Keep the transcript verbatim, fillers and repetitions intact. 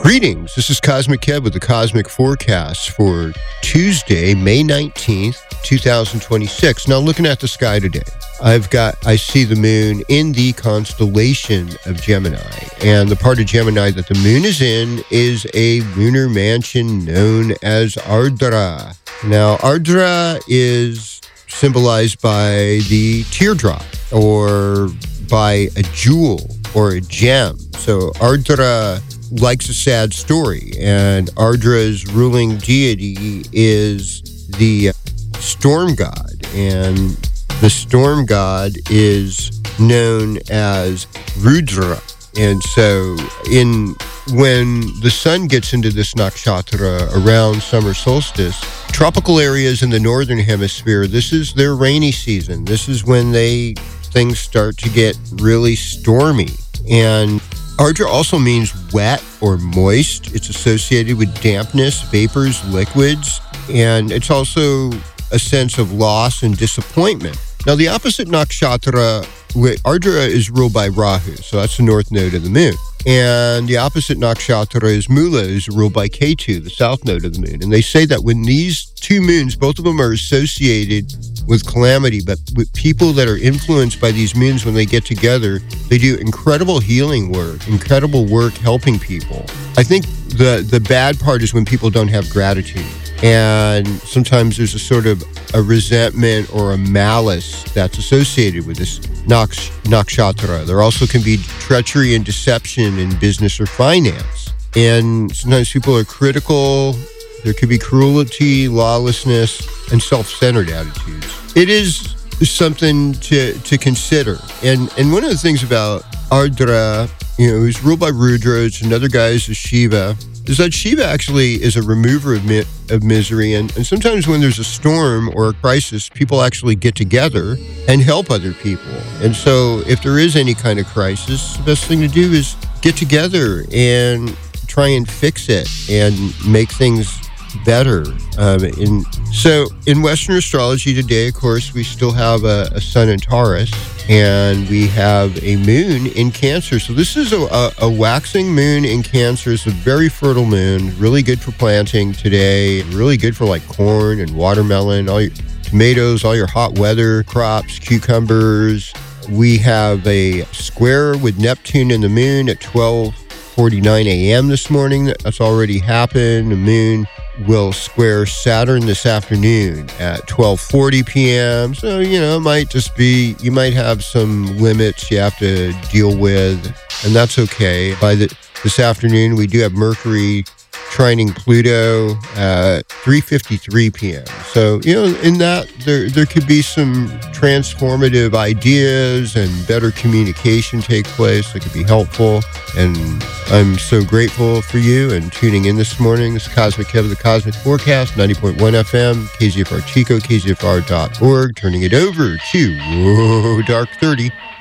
Greetings, this is Cosmic Kev with the Cosmic Forecast for Tuesday, May nineteenth, twenty twenty-six. Now, looking at the sky today, I've got, I see the moon in the constellation of Gemini, and the part of Gemini that the moon is in is a lunar mansion known as Ardra. Now, Ardra is symbolized by the teardrop, or by a jewel or a gem. So Ardra likes a sad story, and Ardra's ruling deity is the storm god, and the storm god is known as Rudra. And so in when the sun gets into this nakshatra around summer solstice, tropical areas in the northern hemisphere, this is their rainy season. This is when they things start to get really stormy. And Ardra also means wet or moist. It's associated with dampness, vapors, liquids, and it's also a sense of loss and disappointment. Now, the opposite nakshatra, Ardra is ruled by Rahu, so that's the north node of the moon. And the opposite nakshatra is Mula, is ruled by Ketu, the south node of the moon. And they say that when these two moons, both of them are associated with calamity, but with people that are influenced by these moons, when they get together, they do incredible healing work, incredible work helping people. I think the, the bad part is when people don't have gratitude. And sometimes there's a sort of a resentment or a malice that's associated with this naksh, nakshatra. There also can be treachery and deception in business or finance. And sometimes people are critical. There could be cruelty, lawlessness, and self-centered attitudes. It is something to, to consider. And and one of the things about Ardra, you know, who's ruled by Rudra, it's another guy is Shiva, is that Shiva actually is a remover of, mi- of misery. And, and sometimes when there's a storm or a crisis, people actually get together and help other people. And so if there is any kind of crisis, the best thing to do is get together and try and fix it and make things better. Um, in, so in Western astrology today, of course, we still have a, a sun in Taurus, and we have a moon in Cancer. So this is a, a, a waxing moon in Cancer. It's a very fertile moon, really good for planting today, really good for like corn and watermelon, all your tomatoes, all your hot weather crops, cucumbers. We have a square with Neptune and the moon at twelve forty-nine a.m. this morning. That's already happened. The moon will square Saturn this afternoon at twelve forty p.m. So, you know, it might just be, you might have some limits you have to deal with, and that's okay. By the, this afternoon, we do have Mercury trining Pluto at three fifty-three p.m. So, you know, in that, there there could be some transformative ideas and better communication take place that could be helpful. And I'm so grateful for you and tuning in this morning. This is Cosmic Kev, the Cosmic Forecast, ninety point one F M, K Z F R Chico, K Z F R dot org, turning it over to Whoa Dark thirty.